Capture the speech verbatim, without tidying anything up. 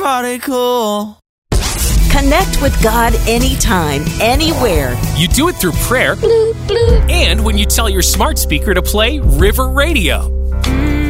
party cool. Connect with God anytime, anywhere. You do it through prayer and when you tell your smart speaker to play River Radio.